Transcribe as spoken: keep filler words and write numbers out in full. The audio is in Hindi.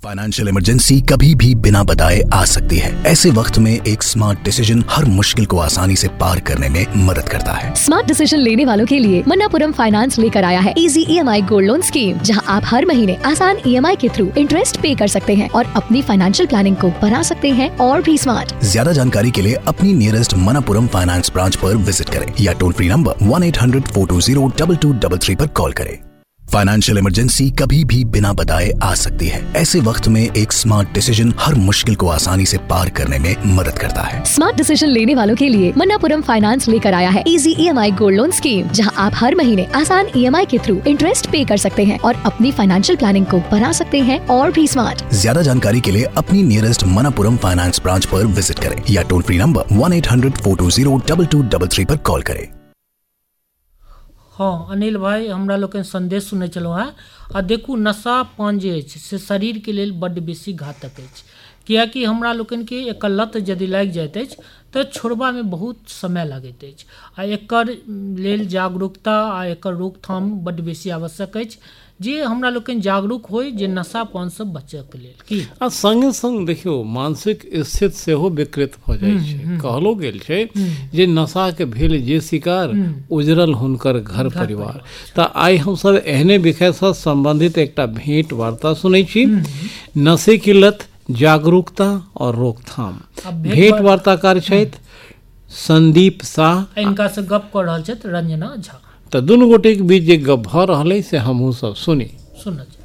फाइनेंशियल इमरजेंसी कभी भी बिना बताए आ सकती है। ऐसे वक्त में एक स्मार्ट डिसीजन हर मुश्किल को आसानी से पार करने में मदद करता है। स्मार्ट डिसीजन लेने वालों के लिए मन्नापुरम फाइनेंस लेकर आया है easy EMI gold loan scheme, जहां आप हर महीने आसान ईएमआई के थ्रू इंटरेस्ट पे कर सकते हैं और अपनी फाइनेंशियल प्लानिंग को बना सकते हैं और भी स्मार्ट। ज्यादा जानकारी के लिए अपनी नियरेस्ट मन्नापुरम फाइनेंस ब्रांच पर विजिट करें या toll free number one eight hundred four to zero double two double three पर कॉल करें। फाइनेंशियल इमरजेंसी कभी भी बिना बताए आ सकती है। ऐसे वक्त में एक स्मार्ट डिसीजन हर मुश्किल को आसानी से पार करने में मदद करता है। स्मार्ट डिसीजन लेने वालों के लिए मन्नापुरम फाइनेंस लेकर आया है easy EMI gold loan scheme, जहां आप हर महीने आसान ईएमआई के थ्रू इंटरेस्ट पे कर सकते हैं और अपनी फाइनेंशियल प्लानिंग को बना सकते हैं और भी स्मार्ट। ज्यादा जानकारी के लिए अपनी नियरेस्ट मन्नापुरम फाइनेंस ब्रांच पर विजिट करें या toll free number one eight hundred four to zero double two double three पर कॉल करें। हाँ अनिल भाई, हमरा लोग संदेश सुने चलो है आ देखू नशा पान जे अछि से शरीर के लेल बड्ड बेसी घातक अछि, कियाकि हमरा लोकन के एकर लत यदि लागि जाइत अछि तऽ छोड़बा में बहुत समय लागैत अछि आ एकर लेल जागरूकता आ एकर रोकथाम बड्ड बेसी आवश्यक अछि जे हमरा लोकन जागरूक होय जे नशा पान से बचय के लेल की आ संगे संग देखियो मानसिक स्थिति सेहो विकृत भ जाय छै। कहलो गेल छै जे नशा के भेल जे शिकार उजरल हुनकर घर परिवार। तऽ आइ हम सब एहने विषय से संबंधित एकटा भेंट वार्ता सुनै छी, नशे की लत, जागरूकता और रोकथाम। भेंट वार्ताकार छथि संदीप शाह, इनका से गप कर रहल छथि रंजना झा। तऽ दुनू गोटे के बीच जे गप भऽ रहल है से हमहूँ सब सुनी सुनत